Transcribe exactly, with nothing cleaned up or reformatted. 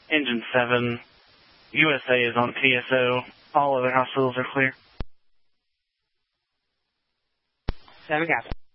Engine seven, U S A is on T S O. All other hospitals are clear. Seven, got